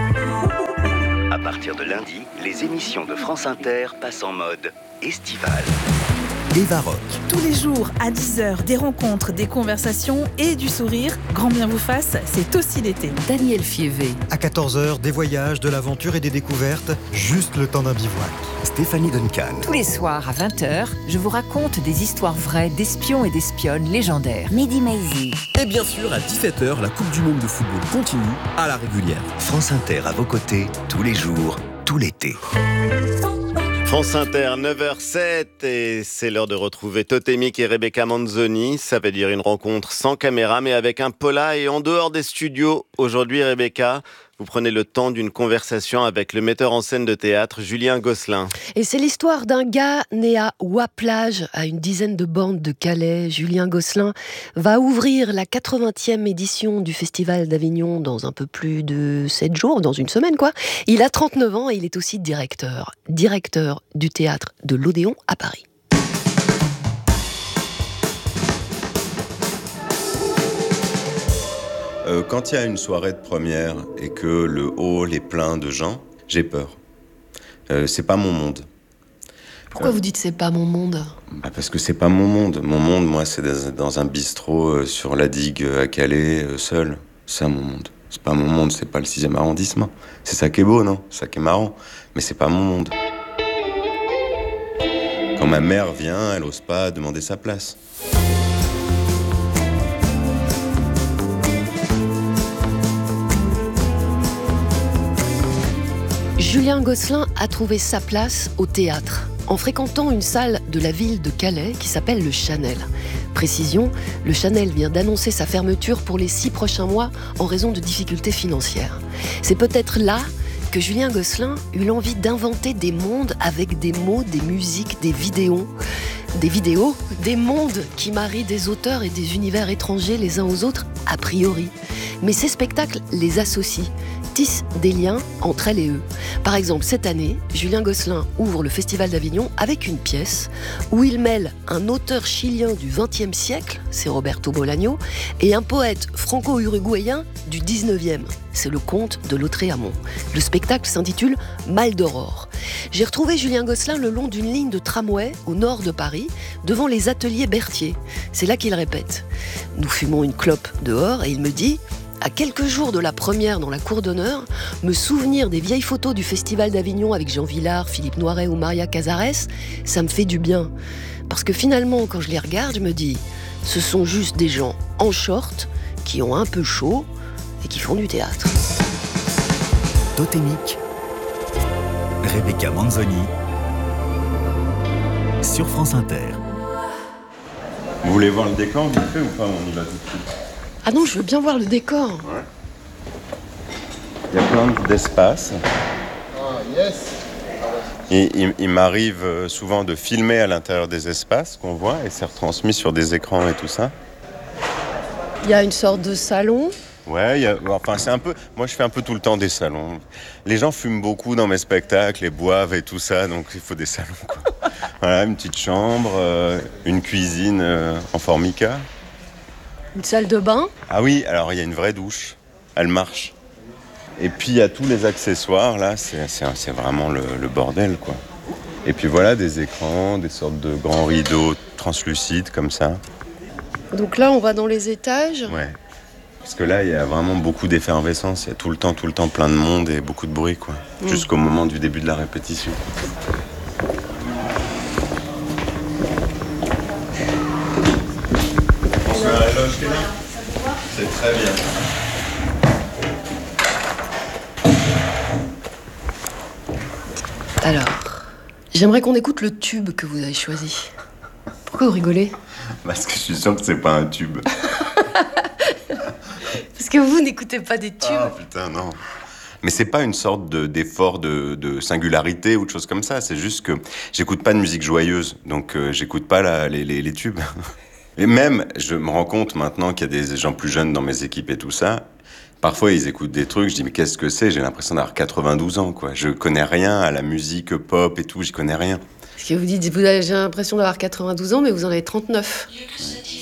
T: À partir de lundi, les émissions de France Inter passent en mode estival.
U: Eva Rock. Tous les jours à dix heures, des rencontres, des conversations et du sourire. Grand bien vous fasse, c'est aussi l'été.
D: Daniel Fievé.
I: À quatorze heures, des voyages, de l'aventure et des découvertes, juste le temps d'un bivouac.
T: Stéphanie Duncan.
V: Tous les soirs à vingt heures, je vous raconte des histoires vraies d'espions et d'espionnes légendaires.
D: Mehdi Maizi.
W: Et bien sûr, à dix-sept heures, la Coupe du Monde de football continue à la régulière.
T: France Inter à vos côtés, tous les jours, tout l'été.
F: France Inter, neuf heures sept, et c'est l'heure de retrouver Totémique et Rebecca Manzoni. Ça veut dire une rencontre sans caméra, mais avec un pola et en dehors des studios. Aujourd'hui, Rebecca, vous prenez le temps d'une conversation avec le metteur en scène de théâtre Julien Gosselin.
N: Et c'est l'histoire d'un gars né à Ouaplage, à une dizaine de bornes de Calais. Julien Gosselin va ouvrir la quatre-vingtième édition du Festival d'Avignon dans un peu plus de sept jours, dans une semaine quoi. Il a trente-neuf ans et il est aussi directeur, directeur du théâtre de l'Odéon à Paris.
X: Euh, quand il y a une soirée de première et que le hall est plein de gens, j'ai peur. Euh, c'est pas mon monde.
N: Pourquoi euh, vous dites c'est pas mon monde ?
X: Bah parce que c'est pas mon monde. Mon monde, moi, c'est dans un bistrot euh, sur la digue à Calais, euh, seul. C'est ça mon monde. C'est pas mon monde, c'est pas le sixième arrondissement. C'est ça qui est beau, non ? C'est ça qui est marrant. Mais c'est pas mon monde. Quand ma mère vient, elle ose pas demander sa place.
N: Julien Gosselin a trouvé sa place au théâtre, en fréquentant une salle de la ville de Calais qui s'appelle le Chanel. Précision, le Chanel vient d'annoncer sa fermeture pour les six prochains mois en raison de difficultés financières. C'est peut-être là que Julien Gosselin eut l'envie d'inventer des mondes avec des mots, des musiques, des vidéos. Des vidéos, des mondes qui marient des auteurs et des univers étrangers les uns aux autres, a priori. Mais ces spectacles les associent, tissent des liens entre elles et eux. Par exemple, cette année, Julien Gosselin ouvre le Festival d'Avignon avec une pièce où il mêle un auteur chilien du vingtième siècle, c'est Roberto Bolaño, et un poète franco-uruguayen du dix-neuvième. C'est le comte de Lautréamont. Le spectacle s'intitule Mal d'Aurore. J'ai retrouvé Julien Gosselin le long d'une ligne de tramway au nord de Paris, devant les ateliers Berthier. C'est là qu'il répète. Nous fumons une clope dehors et il me dit « À quelques jours de la première dans la cour d'honneur, me souvenir des vieilles photos du Festival d'Avignon avec Jean Vilar, Philippe Noiret ou Maria Cazares, ça me fait du bien. Parce que finalement, quand je les regarde, je me dis « Ce sont juste des gens en short qui ont un peu chaud et qui font du théâtre. »
T: Totémique, Rebecca Manzoni, sur France Inter.
X: Vous voulez voir le décor vite fait ou pas ? On y va tout de suite.
N: Ah non, je veux bien voir le décor.
X: Ouais. Il y a plein d'espaces.
S: Ah, yes.
X: Et il, il m'arrive souvent de filmer à l'intérieur des espaces qu'on voit et c'est retransmis sur des écrans et tout ça.
N: Il y a une sorte de salon.
X: Ouais, il y a, enfin c'est un peu. Moi, je fais un peu tout le temps des salons. Les gens fument beaucoup dans mes spectacles et boivent et tout ça, donc il faut des salons, quoi. Voilà, une petite chambre, euh, une cuisine euh, en formica.
N: Une salle de bain.
X: Ah oui, alors il y a une vraie douche. Elle marche. Et puis il y a tous les accessoires, là, c'est, c'est, c'est vraiment le, le bordel, quoi. Et puis voilà, des écrans, des sortes de grands rideaux translucides, comme ça.
N: Donc là, on va dans les étages.
X: Ouais. Parce que là, il y a vraiment beaucoup d'effervescence. Il y a tout le temps, tout le temps plein de monde et beaucoup de bruit, quoi. Mmh. Jusqu'au moment du début de la répétition. chez là. C'est très bien.
N: Alors, j'aimerais qu'on écoute le tube que vous avez choisi. Pourquoi vous rigolez ?
X: Parce que je suis sûr que c'est pas un tube.
N: Parce que vous n'écoutez pas des tubes.
X: Ah putain, non. Mais c'est pas une sorte de, d'effort de, de singularité ou de choses comme ça. C'est juste que j'écoute pas de musique joyeuse, donc euh, j'écoute pas la, les, les, les tubes. Et même, je me rends compte maintenant qu'il y a des gens plus jeunes dans mes équipes et tout ça. Parfois, ils écoutent des trucs, je dis, mais qu'est-ce que c'est ? J'ai l'impression d'avoir quatre-vingt-douze ans, quoi. Je connais rien à la musique pop et tout, j'y connais rien.
N: Parce que vous dites, vous avez, j'ai l'impression d'avoir quatre-vingt-douze ans, mais vous en avez trente-neuf.